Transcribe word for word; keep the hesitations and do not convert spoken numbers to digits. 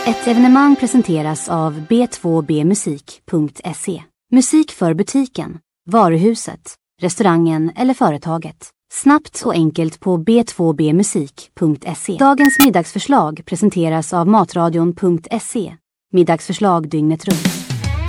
Ett evenemang presenteras av b två b musik punkt se. Musik för butiken, varuhuset, restaurangen eller företaget. Snabbt och enkelt på b två b musik punkt se. Dagens middagsförslag presenteras av matradion punkt se. Middagsförslag dygnet runt.